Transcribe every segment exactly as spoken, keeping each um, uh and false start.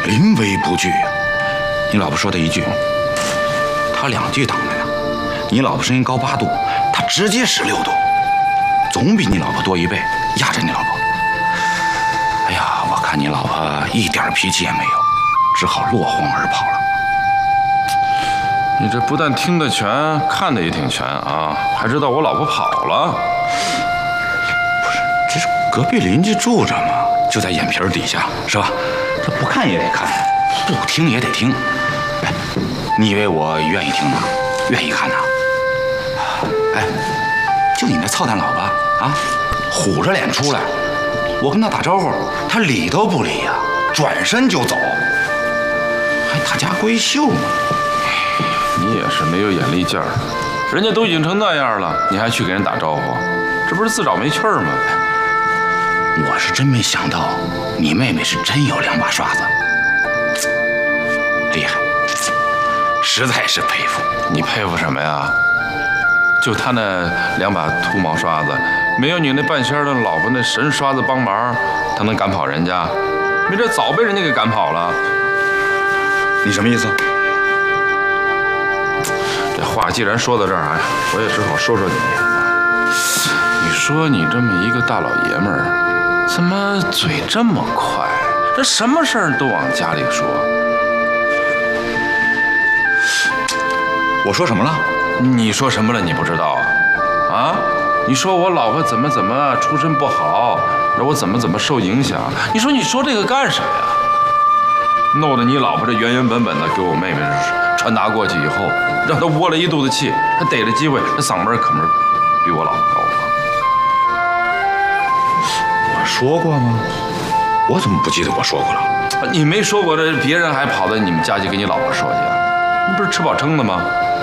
临危不惧呀。你老婆说的一句，他两句挡着呢。你老婆身高八度，他直接十六度，总比你老婆多一倍，压着你老婆。哎呀，我看你老婆一点脾气也没有，只好落荒而跑了。 你这不但听得全，看得也挺全啊，还知道我老婆跑了。 不是，这是隔壁邻居住着嘛，就在眼皮底下，是吧？这不看也得看，不听也得听。哎，你以为我愿意听吗？愿意看呐？哎，就你那操蛋老婆啊，虎着脸出来，我跟他打招呼，他理都不理呀、啊，转身就走，还大家闺秀嘛。 你也是没有眼力劲儿，人家都已经成那样了，你还去给人打招呼，这不是自找没趣儿吗？ 我是真没想到，你妹妹是真有两把刷子，厉害，实在是佩服。 你佩服什么呀？就他那两把秃毛刷子，没有你那半仙的老婆那神刷子帮忙，他能赶跑人家？没准早被人家给赶跑了。 你什么意思？ 这话既然说到这儿啊，我也只好说说你。你说你这么一个大老爷们儿，怎么嘴这么快？这什么事儿都往家里说。 我说什么了？ 你说什么了？你不知道啊？啊？你说我老婆怎么怎么出身不好，让我怎么怎么受影响？你说你说这个干什么呀？弄得你老婆这原原本本的给我妹妹传达过去以后，让她窝了一肚子气，她逮着机会，她嗓门可没比我老婆高啊。 我说过吗？我怎么不记得我说过了？ 你没说过，这别人还跑到你们家去跟你老婆说去啊？你不是吃饱撑的吗？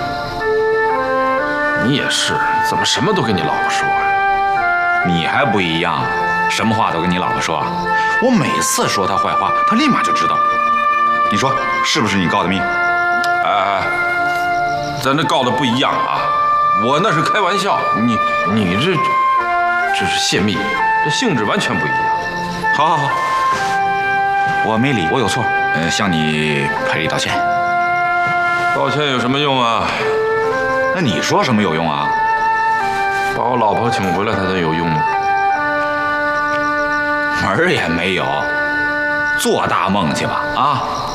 你也是，怎么什么都跟你老婆说呀？ 你还不一样，什么话都跟你老婆说。我每次说她坏话，她立马就知道。你说是不是你告的密？ 哎哎，咱这告的不一样啊！我那是开玩笑，你你这这是泄密，这性质完全不一样。 好好好，我没理，我有错，呃，向你赔礼道歉。 道歉有什么用啊？ 那你说什么有用啊？ 把我老婆请回来，才能有用吗？ 门儿也没有，做大梦去吧啊！